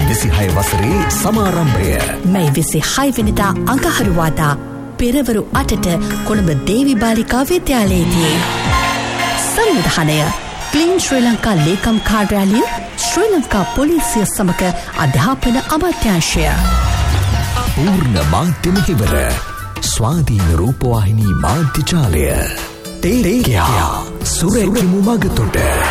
2026 වසරේ සමාරම්භය. මැයි 26 වෙනිදා අඟහරුවාදා පෙරවරු 8ට කොළඹ දේවි බාලිකා විද්‍යාලයේදී. සංවිධානය ක්ලීන් ශ්‍රී ලංකා ලේකම් කාර්යාලය, ශ්‍රී ලංකා පොලිසිය සමග අධ්‍යාපන අමාත්‍යාංශය. පූර්ණ මාධ්‍ය මෙහෙවර ස්වාධීන රූපවාහිනී මාධ්‍ය ජාලය. තේරෙයා සුරැකිමු මගතොට.